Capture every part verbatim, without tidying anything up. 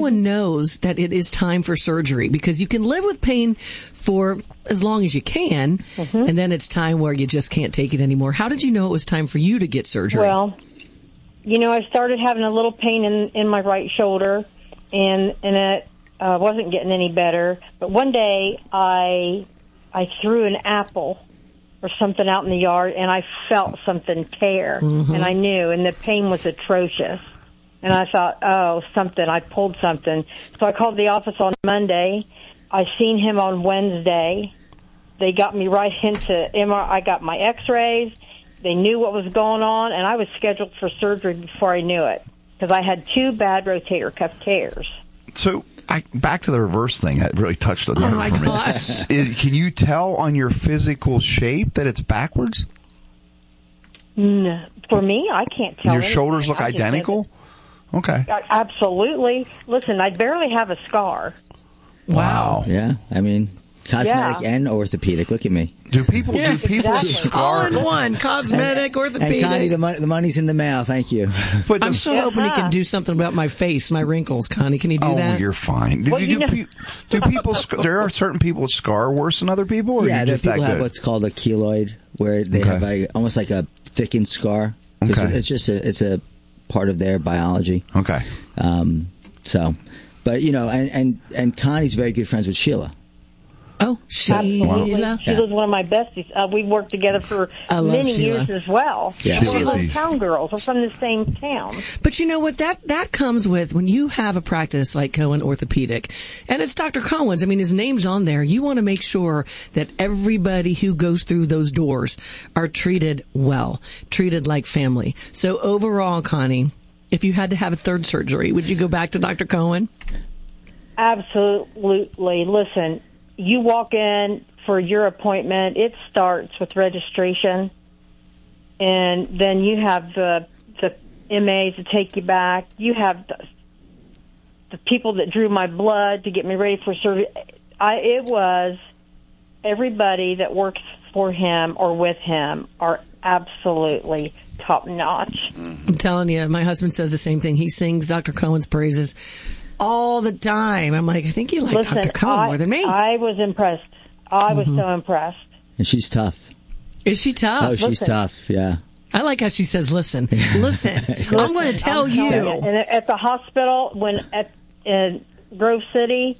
someone knows that it is time for surgery? Because you can live with pain for as long as you can, mm-hmm. and then it's time where you just can't take it anymore. How did you know it was time for you to get surgery? Well, you know, I started having a little pain in, in my right shoulder, and, and it uh, wasn't getting any better. But one day, I I threw an apple or something out in the yard, and I felt something tear, mm-hmm. and I knew, and the pain was atrocious. And I thought, oh, something, I pulled something. So I called the office on Monday. I seen him on Wednesday. They got me right into M R I. I got my x-rays. They knew what was going on, and I was scheduled for surgery before I knew it because I had two bad rotator cuff tears. So I, back to the reverse thing. That really touched the nerve oh, my for me. gosh. Is, can you tell on your physical shape that it's backwards? No. For me, I can't tell. Your anything. shoulders look I just identical? Okay. Absolutely. Listen, I barely have a scar. Wow. Yeah, I mean, cosmetic yeah. and orthopedic. Look at me. Do people yeah, do people exactly. all scar? in one? Cosmetic, and, orthopedic. And Connie, the, mon- the money's in the mail. Thank you. But I'm does, so hoping he can do something about my face, my wrinkles. Connie, can he do oh, that? Oh, you're fine. Do, Well, you, you do, know- pe- do people? Sc- there are certain people that scar worse than other people, or yeah, are you there just people that have good? what's called a keloid, where they Okay. have a, almost like a thickened scar. 'Cause Okay. It's just a, it's a part of their biology. Okay. Um, so, but you know, and, and, and Connie's very good friends with Sheila. Oh, Absolutely. Sheila. Sheila's one of my besties. Uh, we've worked together for I love many Sheila. years as well. Yeah. We're Sheila's- both town girls. We're from the same town. But you know what? That that comes with when you have a practice like Cohen Orthopedic, and it's Doctor Cohen's. I mean, his name's on there. You want to make sure that everybody who goes through those doors are treated well, treated like family. So overall, Connie, if you had to have a third surgery, would you go back to Doctor Cohen? Absolutely. Listen, you walk in for your appointment, it starts with registration, and then you have the the M As to take you back. You have the, the people that drew my blood to get me ready for surgery. I, it was everybody that works for him or with him are absolutely top notch. I'm telling you, my husband says the same thing. He sings Doctor Cohen's praises all the time. I'm like, I think you like Listen, Doctor Cohen I, more than me. I was impressed. I was Mm-hmm. so impressed. And she's tough. Is she tough? Oh, she's Listen. tough, yeah. I like how she says, listen, listen, I'm going to tell I'm you. telling And at the hospital, when at in Grove City,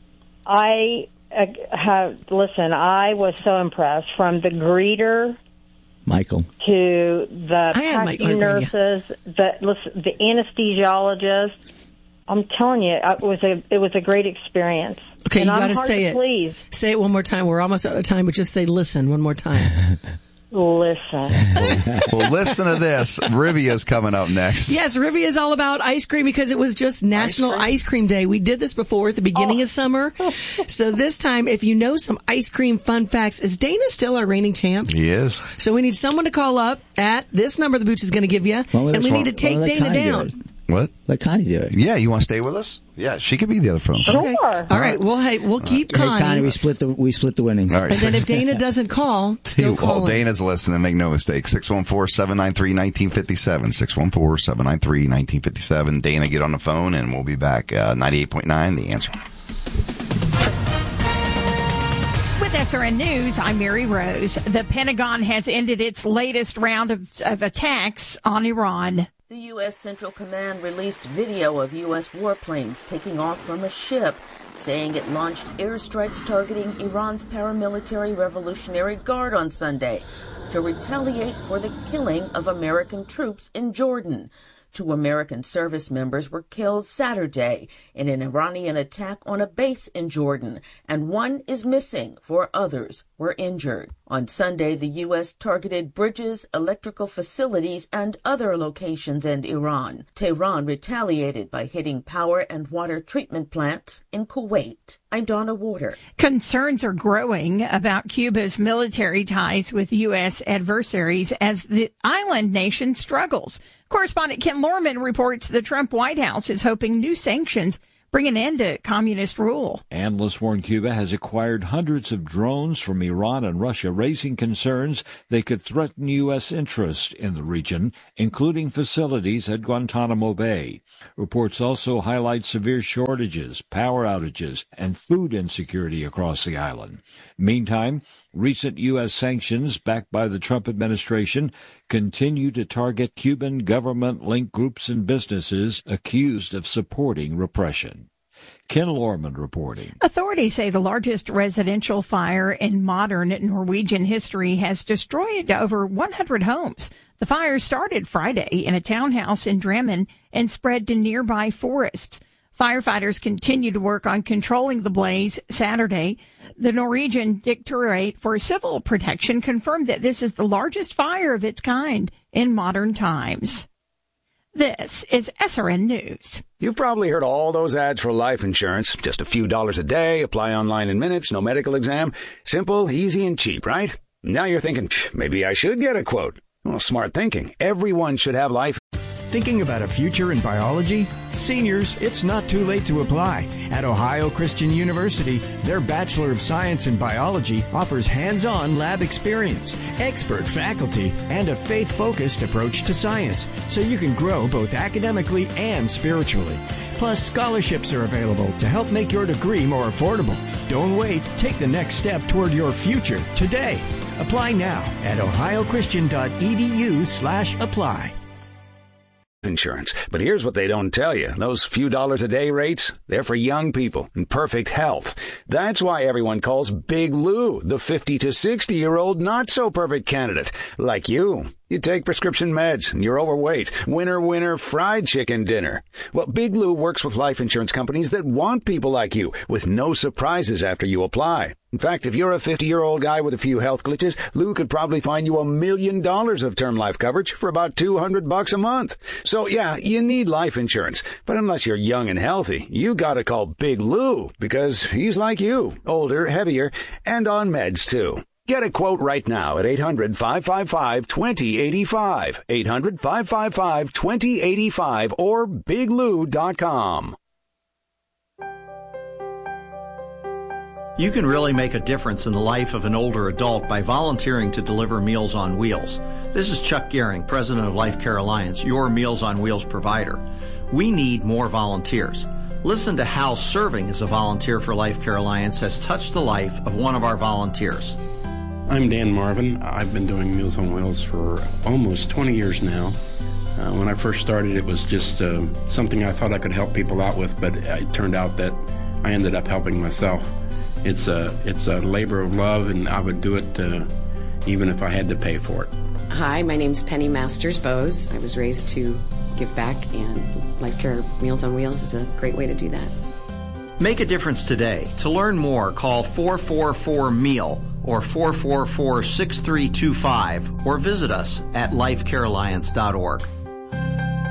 I uh, have listen. I was so impressed from the greeter Michael. to the I had my- packing nurses, the listen, the anesthesiologist. I'm telling you, it was a it was a great experience. Okay, and you I'm got to hard say to it. Please Say it one more time. We're almost out of time, but just say listen one more time. listen. Well, listen to this. Rivia's coming up next. Yes, Rivia is all about ice cream because it was just National Ice Cream, ice cream Day. We did this before at the beginning Oh. of summer. So this time, if you know some ice cream fun facts, is Dana still our reigning champ? He is. So we need someone to call up at this number the Booch is going to give you, Why don't and we let- need to take why don't let Dana Connie do down. it? What? Let Connie do it. Yeah, you want to stay with us? Yeah, she could be the other phone. Sure. All right. Well, hey, we'll keep Hey, Connie. Connie, we split the we split the winnings. All right. And then if Dana doesn't call, still call. Well, Dana's listening. Make no mistake. six one four, seven nine three, one nine five seven. six one four, seven nine three, one nine five seven. Dana, get on the phone, and we'll be back. Uh, ninety-eight point nine, The Answer. With S R N News, I'm Mary Rose. The Pentagon has ended its latest round of, of attacks on Iran. The U S. Central Command released video of U S warplanes taking off from a ship, saying it launched airstrikes targeting Iran's paramilitary Revolutionary Guard on Sunday to retaliate for the killing of American troops in Jordan. Two American service members were killed Saturday in an Iranian attack on a base in Jordan, and one is missing. Four others were injured. On Sunday, the U S targeted bridges, electrical facilities, and other locations in Iran. Tehran retaliated by hitting power and water treatment plants in Kuwait. I'm Donna Water. Concerns are growing about Cuba's military ties with U S adversaries as the island nation struggles. Correspondent Ken Lorman reports the Trump White House is hoping new sanctions bring an end to communist rule. Analysts warn Cuba has acquired hundreds of drones from Iran and Russia, raising concerns they could threaten U S interests in the region, including facilities at Guantanamo Bay. Reports also highlight severe shortages, power outages, and food insecurity across the island. Meantime, recent U S sanctions backed by the Trump administration continue to target Cuban government-linked groups and businesses accused of supporting repression. Ken Lorman reporting. Authorities say the largest residential fire in modern Norwegian history has destroyed over one hundred homes. The fire started Friday in a townhouse in Drammen and spread to nearby forests. Firefighters continue to work on controlling the blaze Saturday. The Norwegian Directorate for Civil Protection confirmed that this is the largest fire of its kind in modern times. This is S R N News. You've probably heard all those ads for life insurance. Just a few dollars a day, apply online in minutes, no medical exam. Simple, easy, and cheap, right? Now you're thinking, maybe I should get a quote. Well, smart thinking. Everyone should have life. Thinking about a future in biology? Seniors, it's not too late to apply. At Ohio Christian University, their Bachelor of Science in Biology offers hands-on lab experience, expert faculty, and a faith-focused approach to science, so you can grow both academically and spiritually. Plus, scholarships are available to help make your degree more affordable. Don't wait. Take the next step toward your future today. Apply now at ohiochristian.edu slash apply. Insurance. But here's what they don't tell you. Those few dollars a day rates, they're for young people in perfect health. That's why everyone calls Big Lou the fifty to sixty year old not so perfect candidate, like you. You take prescription meds and you're overweight. Winner, winner, fried chicken dinner. Well, Big Lou works with life insurance companies that want people like you with no surprises after you apply. In fact, if you're a fifty-year-old guy with a few health glitches, Lou could probably find you a million dollars of term life coverage for about two hundred bucks a month. So, yeah, you need life insurance. But unless you're young and healthy, you gotta call Big Lou because he's like you, older, heavier, and on meds, too. Get a quote right now at eight hundred, five five five, two zero eight five, eight hundred, five five five, two zero eight five, or big lou dot com. You can really make a difference in the life of an older adult by volunteering to deliver Meals on Wheels. This is Chuck Gehring, president of Life Care Alliance, your Meals on Wheels provider. We need more volunteers. Listen to how serving as a volunteer for Life Care Alliance has touched the life of one of our volunteers. I'm Dan Marvin. I've been doing Meals on Wheels for almost twenty years now. Uh, when I first started, it was just uh, something I thought I could help people out with, but it turned out that I ended up helping myself. It's a, it's a labor of love, and I would do it uh, even if I had to pay for it. Hi, my name's Penny Masters Bose. I was raised to give back, and Life Care Meals on Wheels is a great way to do that. Make a difference today. To learn more, call four four four meal or four four four, six three two five or visit us at life care alliance dot org.